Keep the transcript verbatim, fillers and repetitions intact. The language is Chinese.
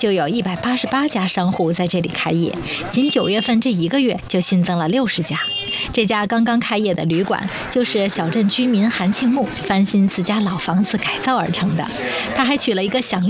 就有一百八十八家商户在这里开业，仅九月份这一个月就新增了六十家。这家刚刚开业的旅馆就是小镇居民韩庆木翻新自家老房子改造而成的，他还取了一个响亮